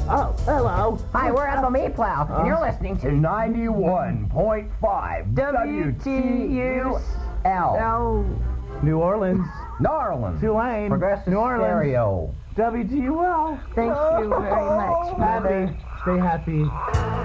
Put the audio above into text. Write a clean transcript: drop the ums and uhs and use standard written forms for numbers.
Oh, hello. Hi, we're Uncle Meat Plow, and you're listening to 91.5 WTUL. New Orleans. New Orleans. Tulane. Progressive New Orleans. Stereo. WTUL. Thank you very much, Mother. Stay happy.